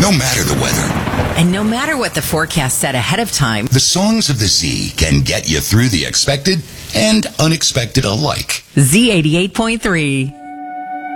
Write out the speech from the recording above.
No matter the weather. And no matter what the forecast said ahead of time, The songs of the sea can get you through the expected and unexpected alike. Z88.3.